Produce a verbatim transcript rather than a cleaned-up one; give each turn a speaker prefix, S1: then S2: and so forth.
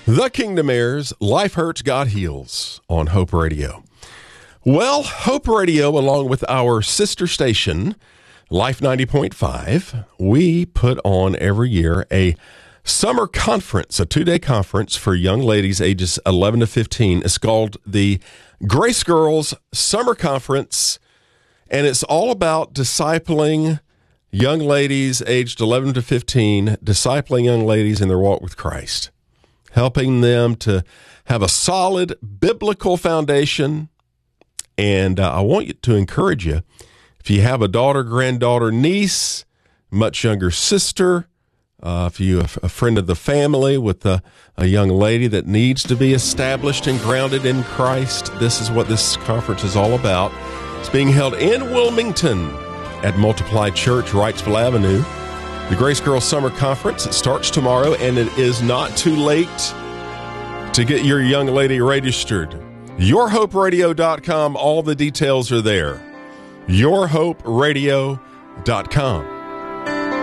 S1: The Kingdom Heirs, Life Hurts, God Heals on Hope Radio. Well, Hope Radio, along with our sister station, Life ninety point five, we put on every year a summer conference, a two-day conference for young ladies ages eleven to fifteen. It's called the Grace Girls Summer Conference, and it's all about discipling young ladies aged eleven to fifteen, discipling young ladies in their walk with Christ, helping them to have a solid biblical foundation. And uh, I want you to encourage you, if you have a daughter, granddaughter, niece, much younger sister, uh, if you have a friend of the family with a, a young lady that needs to be established and grounded in Christ, this is what this conference is all about. It's being held in Wilmington at Multiply Church, Wrightsville Avenue. The Grace Girls Summer Conference, it starts tomorrow, and it is not too late to get your young lady registered. your hope radio dot com, all the details are there. your hope radio dot com.